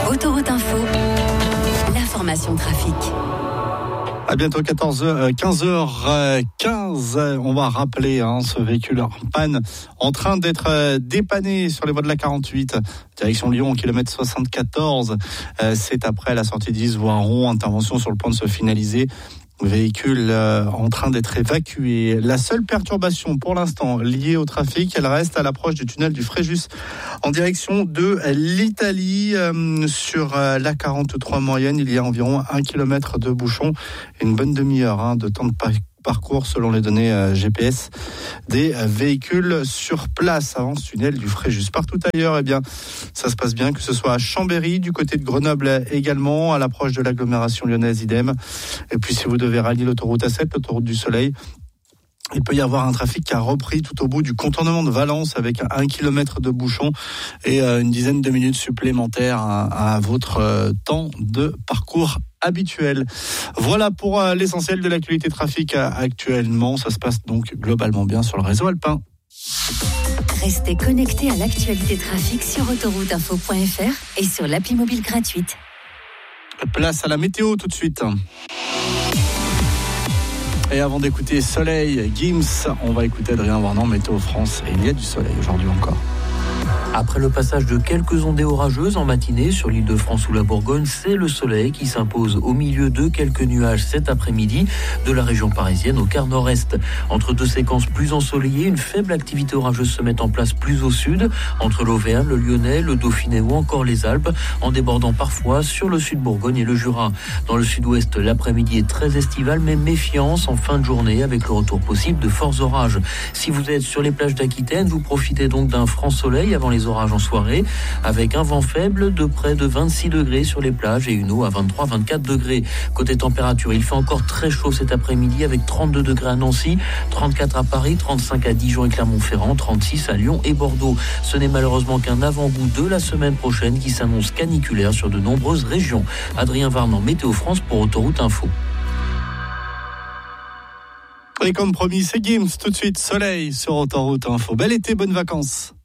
Autoroute Info, l'information trafic. À bientôt 15h15. On va rappeler ce véhicule en panne en train d'être dépanné sur les voies de la 48, direction Lyon, kilomètre 74. C'est après la sortie d'Isvoiron, intervention sur le point de se finaliser. Véhicule en train d'être évacué. La seule perturbation pour l'instant liée au trafic, elle reste à l'approche du tunnel du Fréjus en direction de l'Italie. Sur la 43 moyenne, il y a environ 1 kilomètre de bouchon, une bonne demi-heure de temps de parcours selon les données GPS des véhicules sur place avant ce tunnel du Fréjus. Partout ailleurs, ça se passe bien, que ce soit à Chambéry, du côté de Grenoble également, à l'approche de l'agglomération lyonnaise idem. Et puis si vous devez rallier l'autoroute A7, l'autoroute du Soleil, il peut y avoir un trafic qui a repris tout au bout du contournement de Valence avec 1 kilomètre de bouchon et une dizaine de minutes supplémentaires à votre temps de parcours habituel. Voilà pour l'essentiel de l'actualité trafic actuellement. Ça se passe donc globalement bien sur le réseau alpin. Restez connectés à l'actualité trafic sur autorouteinfo.fr et sur l'appli mobile gratuite. Place à la météo tout de suite. Et avant d'écouter Soleil, Gims, on va écouter Adrien Varnon, Météo France. Et il y a du soleil aujourd'hui encore. Après le passage de quelques ondées orageuses en matinée sur l'Île-de-France ou la Bourgogne, c'est le soleil qui s'impose au milieu de quelques nuages cet après-midi de la région parisienne au quart nord-est. Entre deux séquences plus ensoleillées, une faible activité orageuse se met en place plus au sud, entre l'Auvergne, le Lyonnais, le Dauphiné ou encore les Alpes, en débordant parfois sur le sud Bourgogne et le Jura. Dans le sud-ouest, l'après-midi est très estival, mais méfiance en fin de journée avec le retour possible de forts orages. Si vous êtes sur les plages d'Aquitaine, vous profitez donc d'un franc soleil avant les orages en soirée, avec un vent faible de près de 26 degrés sur les plages et une eau à 23-24 degrés. Côté température, il fait encore très chaud cet après-midi avec 32 degrés à Nancy, 34 à Paris, 35 à Dijon et Clermont-Ferrand, 36 à Lyon et Bordeaux. Ce n'est malheureusement qu'un avant-goût de la semaine prochaine qui s'annonce caniculaire sur de nombreuses régions. Adrien Varnon, Météo France pour Autoroute Info. Et comme promis, c'est Gims, tout de suite, soleil sur Autoroute Info. Bel été, bonnes vacances.